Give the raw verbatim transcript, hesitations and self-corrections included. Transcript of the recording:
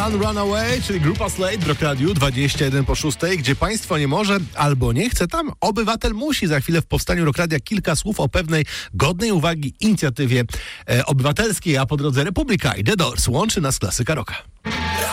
Run, Run Away, czyli grupa Slade w Rock Radiu dwadzieścia jeden po szóstej, gdzie państwo nie może albo nie chce, tam obywatel musi. Za chwilę w powstaniu Rock Radia kilka słów o pewnej godnej uwagi inicjatywie e, obywatelskiej, a po drodze Republika i The Doors łączy nas klasyka rocka.